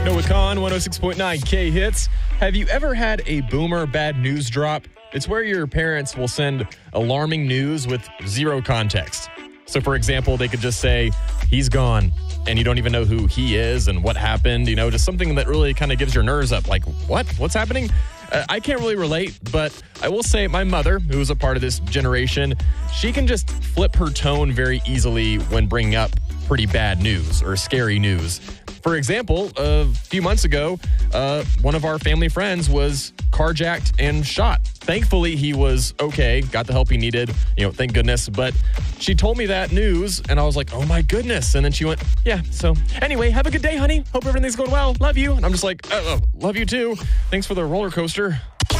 Noah Khan, 106.9 K Hits. Have you ever had a boomer bad news drop? It's where your parents will send alarming news with zero context. So, for example, they could just say, he's gone, and you don't even know who he is and what happened. You know, just something that really kind of gives your nerves up. Like, what? What's happening? I can't really relate, but I will say my mother, who is a part of this generation, she can just flip her tone very easily when bringing up pretty bad news or scary news. For example, a few months ago, one of our family friends was carjacked and shot. Thankfully, he was okay, got the help he needed, thank goodness. But she told me that news, and I was like, oh my goodness. And then she went, yeah, so anyway, have a good day, honey. Hope everything's going well. Love you. And I'm just like, love you too. Thanks for the roller coaster.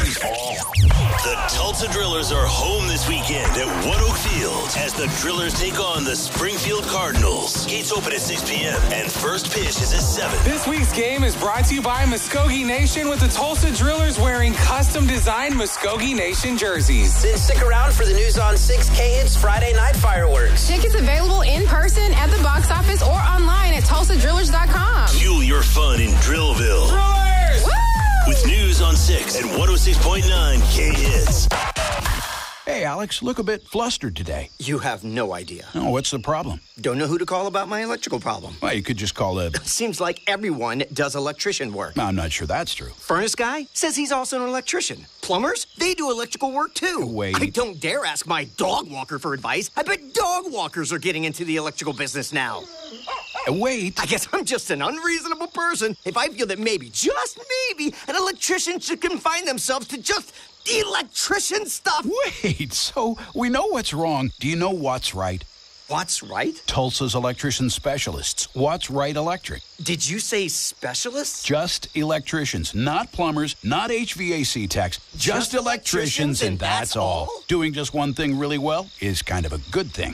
The Tulsa Drillers are home this weekend at One Oak Field as the Drillers take on the Springfield Cardinals. Gates open at 6 p.m. and first pitch is at 7. This week's game is brought to you by Muskogee Nation with the Tulsa Drillers wearing custom-designed Muskogee Nation jerseys. Then stick around for the News on 6 K-Hits Friday night fireworks. Tickets available in person at the box office or online at TulsaDrillers.com. Fuel your fun in Drillville. Drillers! Woo! With News on 6 and 106.9 K-Hits. Hey, Alex, look a bit flustered today. You have no idea. Oh, what's the problem? Don't know who to call about my electrical problem. Well, you could just call a... Seems like everyone does electrician work. I'm not sure that's true. Furnace guy says he's also an electrician. Plumbers, they do electrical work too. Wait. I don't dare ask my dog walker for advice. I bet dog walkers are getting into the electrical business now. Wait. I guess I'm just an unreasonable person if I feel that maybe, just maybe, an electrician should confine themselves to just electrician stuff. Wait, so we know what's wrong. Do you know what's right? What's right? Tulsa's electrician specialists. What's Right Electric. Did you say specialists? Just electricians, not plumbers, not HVAC techs. Just electricians, and that's all. Doing just one thing really well is kind of a good thing.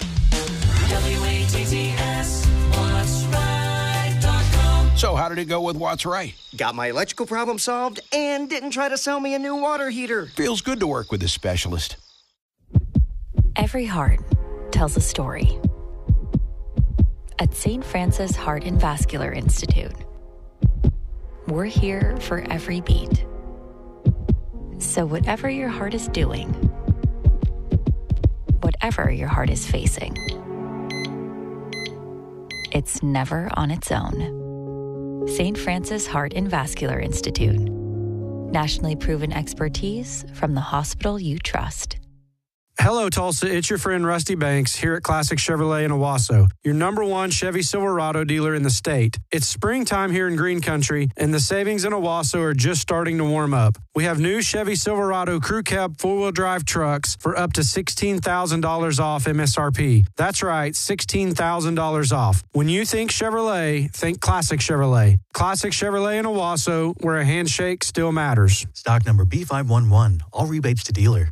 WATTS, What's Right.com. So how did it go with What's Right? Got my electrical problem solved and didn't try to sell me a new water heater. Feels good to work with a specialist. Every heart tells a story. At St. Francis Heart and Vascular Institute, we're here for every beat. So whatever your heart is doing, whatever your heart is facing, it's never on its own. St. Francis Heart and Vascular Institute. Nationally proven expertise from the hospital you trust. Hello, Tulsa. It's your friend Rusty Banks here at Classic Chevrolet in Owasso, your number one Chevy Silverado dealer in the state. It's springtime here in Green Country, and the savings in Owasso are just starting to warm up. We have new Chevy Silverado Crew Cab four-wheel drive trucks for up to $16,000 off MSRP. That's right, $16,000 off. When you think Chevrolet, think Classic Chevrolet. Classic Chevrolet in Owasso, where a handshake still matters. Stock number B511. All rebates to dealer.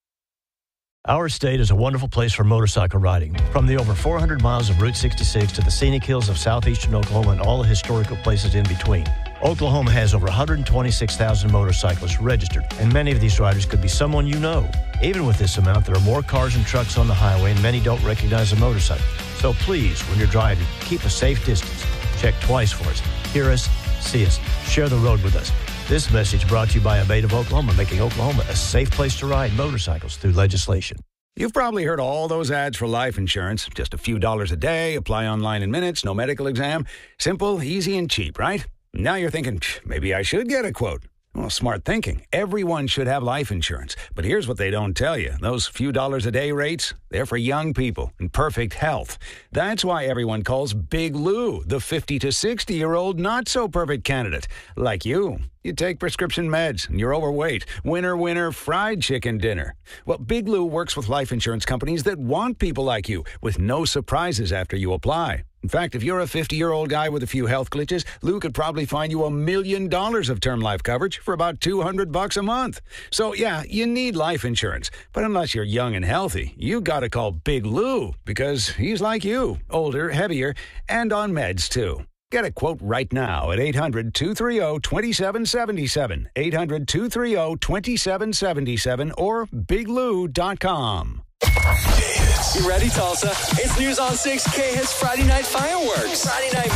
Our state is a wonderful place for motorcycle riding. From the over 400 miles of Route 66 to the scenic hills of southeastern Oklahoma and all the historical places in between. Oklahoma has over 126,000 motorcyclists registered, and many of these riders could be someone you know. Even with this amount, there are more cars and trucks on the highway, and many don't recognize a motorcycle. So please, when you're driving, keep a safe distance. Check twice for us. Hear us, see us, share the road with us. This message brought to you by Abate of Oklahoma, making Oklahoma a safe place to ride motorcycles through legislation. You've probably heard all those ads for life insurance. Just a few dollars a day, apply online in minutes, no medical exam. Simple, easy, and cheap, right? Now you're thinking, maybe I should get a quote. Well, smart thinking. Everyone should have life insurance. But here's what they don't tell you. Those few dollars a day rates, they're for young people in perfect health. That's why everyone calls Big Lou the 50 to 60-year-old not-so-perfect candidate. Like you. You take prescription meds and you're overweight. Winner, fried chicken dinner. Well, Big Lou works with life insurance companies that want people like you with no surprises after you apply. In fact, if you're a 50-year-old guy with a few health glitches, Lou could probably find you $1 million of term life coverage for about $200 a month. So, yeah, you need life insurance. But unless you're young and healthy, you got to call Big Lou because he's like you, older, heavier, and on meds, too. Get a quote right now at 800-230-2777, 800-230-2777, or biglou.com. You ready, Tulsa? It's News on 6 K-Hits Friday Night Fireworks. Friday night